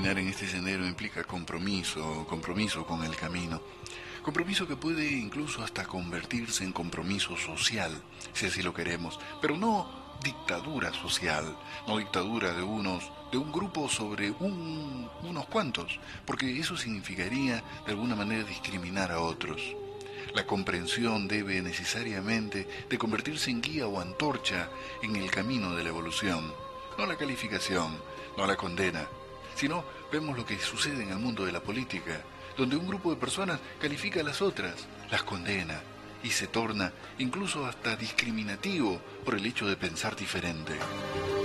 Caminar en este sendero implica compromiso, compromiso con el camino. Compromiso que puede incluso hasta convertirse en compromiso social, si así lo queremos, pero no dictadura social, no dictadura de un grupo sobre unos cuantos, porque eso significaría de alguna manera discriminar a otros. La comprensión debe necesariamente de convertirse en guía o antorcha en el camino de la evolución, no la calificación, no la condena, sino vemos lo que sucede en el mundo de la política, donde un grupo de personas califica a las otras, las condena y se torna incluso hasta discriminativo por el hecho de pensar diferente.